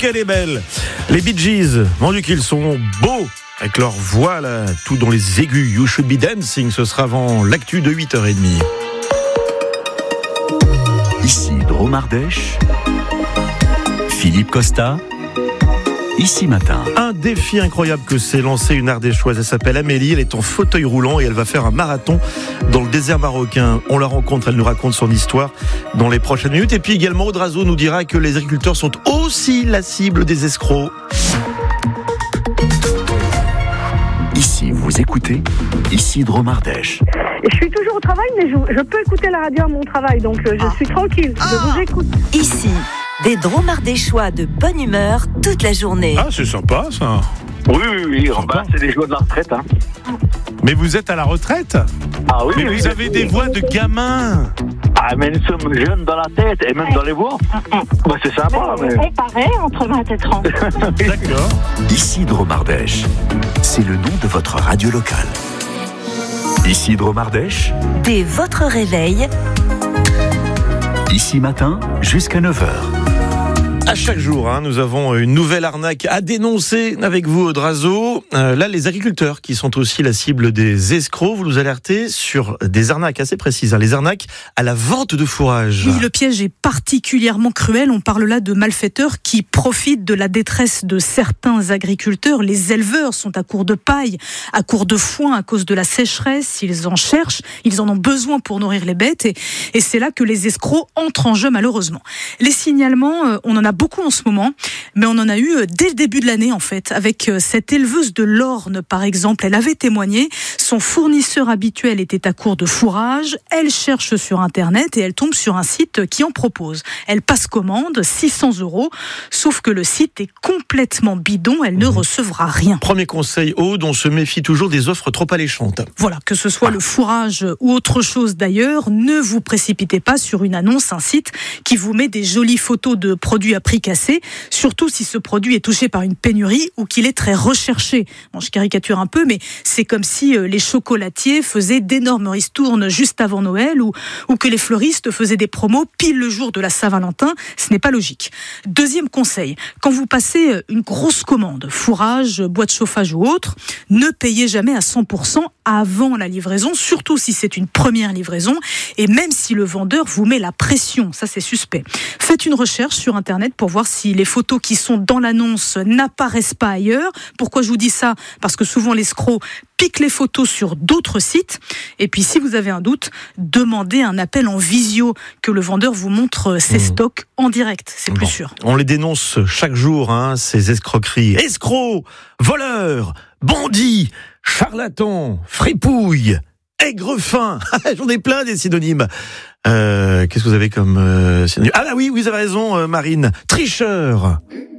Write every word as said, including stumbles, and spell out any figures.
qu'elle est belle. Les Bee Gees, vendu qu'ils sont beaux, avec leur voix là, tout dans les aigus. You Should Be Dancing, ce sera avant l'actu de huit heures trente. Ici Drôme Ardèche, Philippe Costa. Ici Matin. Un défi incroyable que s'est lancé une Ardéchoise. Elle s'appelle Amélie, elle est en fauteuil roulant et elle va faire un marathon dans le désert marocain. On la rencontre, elle nous raconte son histoire dans les prochaines minutes. Et puis également, Audrazo nous dira que les agriculteurs sont aussi la cible des escrocs. Ici, vous écoutez Ici Drôme Ardèche. Je suis toujours au travail, mais je, je peux écouter la radio à mon travail, donc je ah. suis tranquille, je ah. vous écoute. Ici, des drômes ardéchois de bonne humeur toute la journée. Ah, c'est sympa ça. Oui, oui, oui, bah, c'est des joies de la retraite. Hein. Mais vous êtes à la retraite ? Ah oui, mais oui, vous avez des voix de gamins. Ah, mais nous sommes jeunes dans la tête et même dans les voix. Bah, c'est sympa. Mais... On paraît entre vingt et trente. D'accord. Ici Drôme Ardèche, c'est le nom de votre radio locale. Ici Drôme Ardèche. Dès votre réveil. Ici Matin, jusqu'à neuf heures. À chaque jour, hein, nous avons une nouvelle arnaque à dénoncer avec vous, Audrazo. Euh, là, les agriculteurs qui sont aussi la cible des escrocs, vous nous alertez sur des arnaques assez précises. Hein, les arnaques à la vente de fourrage. Oui, le piège est particulièrement cruel. On parle là de malfaiteurs qui profitent de la détresse de certains agriculteurs. Les éleveurs sont à court de paille, à court de foin à cause de la sécheresse. Ils en cherchent, ils en ont besoin pour nourrir les bêtes. Et, et c'est là que les escrocs entrent en jeu, malheureusement. Les signalements, euh, on en a beaucoup en ce moment, mais on en a eu dès le début de l'année en fait, avec cette éleveuse de l'Orne par exemple. Elle avait témoigné, son fournisseur habituel était à court de fourrage, elle cherche sur internet et elle tombe sur un site qui en propose. Elle passe commande, six cents euros, sauf que le site est complètement bidon, elle ne recevra rien. Premier conseil, Aude, on se méfie toujours des offres trop alléchantes. Voilà, que ce soit ah. le fourrage ou autre chose d'ailleurs, ne vous précipitez pas sur une annonce, un site qui vous met des jolies photos de produits à prix cassé, surtout si ce produit est touché par une pénurie ou qu'il est très recherché. Bon, je caricature un peu, mais c'est comme si euh, les chocolatiers faisaient d'énormes ristournes juste avant Noël ou, ou que les fleuristes faisaient des promos pile le jour de la Saint-Valentin. Ce n'est pas logique. Deuxième conseil, quand vous passez une grosse commande, fourrage, boîte de chauffage ou autre, ne payez jamais à cent pour cent avant la livraison, surtout si c'est une première livraison et même si le vendeur vous met la pression, ça c'est suspect. Faites une recherche sur internet pour voir si les photos qui sont dans l'annonce n'apparaissent pas ailleurs. Pourquoi je vous dis ça ? Parce que souvent l'escroc pique les photos sur d'autres sites. Et puis si vous avez un doute, demandez un appel en visio, que le vendeur vous montre ses mmh. stocks en direct, c'est bon. Plus sûr. On les dénonce chaque jour, hein, ces escroqueries. Escrocs, voleurs, bandits, charlatans, fripouilles, aigrefins. J'en ai plein des synonymes. Euh, qu'est-ce que vous avez comme euh, synonyme ? Ah bah oui, vous avez raison, euh, Marine. Tricheur.